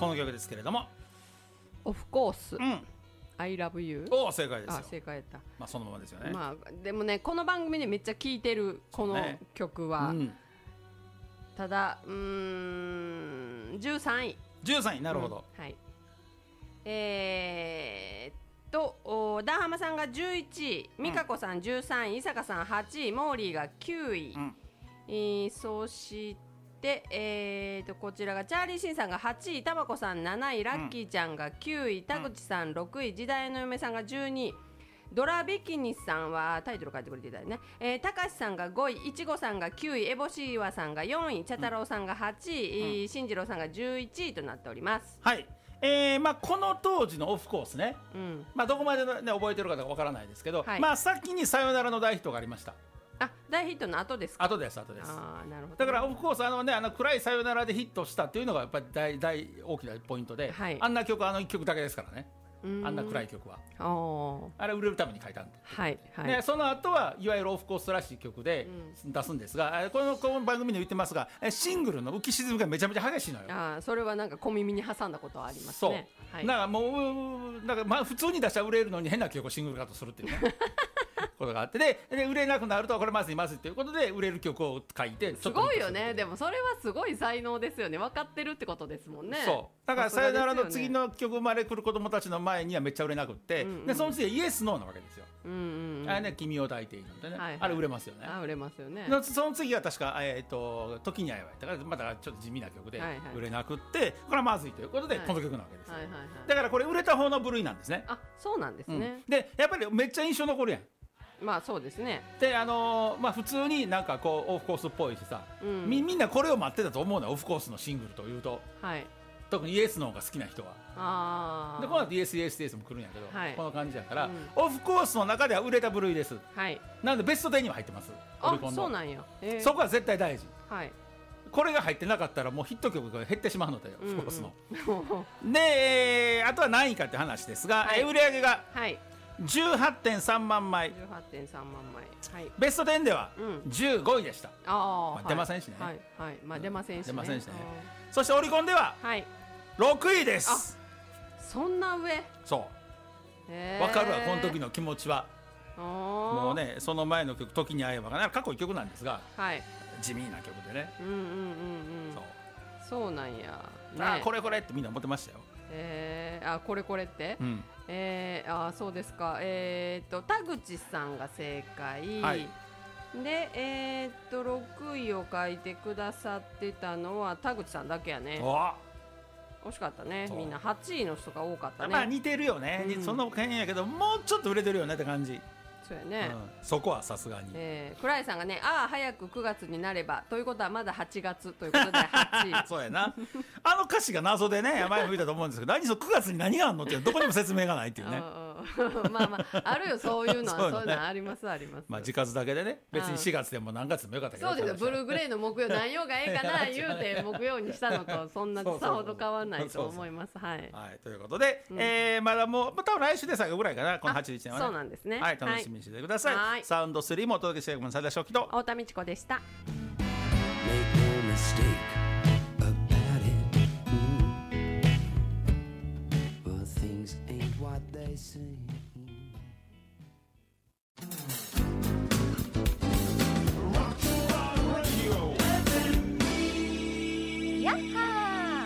この曲ですけれども、 オフコース、 うん、 I love you。 正解ですよ。 正解やった。 まあそのままですよね。 まあでもね、この番組でめっちゃ聴いてるこの曲は、 うん、 ただ13位。 13位、なるほど、 はい。ダンハマさんが11位、美香子さん13位、伊坂さん8位、モーリーが9位、そしてこちらがチャーリーシンさんが8位、タバコさん7位、ラッキーちゃんが9位、田口さん6位、時代の嫁さんが12位、ドラビキニさんはタイトル書いてくれてたよね。たかしさんが5位、いちごさんが9位、エボシーワさんが4位、茶太郎さんが8位、進次郎さんが11位となっております。 はい。まあ、この当時のオフコースね、まあ、どこまで、ね、覚えてるかわからないですけど、 はい、 まあ、先にさよならの大ヒットがありました。 大ヒットの後ですか？ 後です。 なるほど。 だからオフコース暗いさよならでヒットしたっていうのがやっぱり大大きなポイントで、 はい、 あんな曲1曲だけですからね。あんな暗い曲はあれ売れるために書いたんで、 はいはい、 でその後はいわゆるオフコースらしい曲で出すんですが、この番組で言ってますが、シングルの浮き沈みがめちゃめちゃ激しいのよ。 それはなんか小耳に挟んだことはありますね。 そう、はい、だからもうまあ普通に出したら売れるのに変な曲をシングルカットするっていうねことがあって、で売れなくなるとこれまずいまずいということで売れる曲を書いてすごいよね。でもそれはすごい才能ですよね。分かってるってことですもんね。 そうだからさよならの次の曲生まれくる子供たちの前にはめっちゃ売れなくって、でその次はイエスノーなわけですよ。あれね、君を抱いているのでね、はいはい、あれ売れますよね。 売れますよね。 その次は確か時に会えばいいだからまたちょっと地味な曲で売れなくって、これはまずいということでこの曲なわけですよ。だからこれ売れた方の部類なんですね。 そうなんですね。 でやっぱりめっちゃ印象残るやん。 まあそうですね。 でまあ、普通になんかこうオフコースっぽいしさ、みんなこれを待ってたと思うのはオフコースのシングルというと、はい、特にイエスの方が好きな人は。でこの後イエスイエスイエスも来るんやけど、はい、この感じやから、オフコースの中では売れた部類です、はい、なのでベスト10には入ってます。オリコンの。そうなんや、そこは絶対大事、はい、これが入ってなかったらもうヒット曲が減ってしまうので、オフコースので、あとは何位かって話ですが、はい、売り上げが、はい、18.3 万枚、 18.3万枚、はい、 ベスト10では15位でした。 まあ、出ませんしね、 はいはい、まあ、出ませんしね、 そしてオリコンでは6位です。 そんな上。 そう分かるわ、この時の気持ちは。もうね、その前の曲「時に会えば」が過去1曲なんですが、はい、地味な曲でね。 そうなんや、 ね、これこれってみんな思ってましたよ。 これこれって、そうですか。田口さんが正解、はい、で6位を書いてくださってたのは田口さんだけやね。惜しかったね。みんな8位の人が多かったね。 まあ似てるよね、その辺やけどもうちょっと売れてるよねって感じ。 そうやね、 そこはさすがに。 倉井さんがね、早く9月になればということはまだ8月ということで8位そうやな。あの歌詞が謎でね、前も言ったと思うんですけど、何そ9月に何があるのってどこにも説明がないっていうねまあまああるよ、そういうのは。そういうのありますあります。 まあ字数だけでね、別に4月でも何月でもよかったけど。 そうですよ、ブルーグレーの木曜何曜がええかな言うて木曜にしたのとそんなさほど変わらないと思います。はい、ということで、 まだもう多分来週で最後ぐらいかな、この81年はね。 そうなんですね。 はい、楽しみにしててください。サウンド3もお届けしている佐田翔樹と太田美智子でした。 Things ain't what they seem.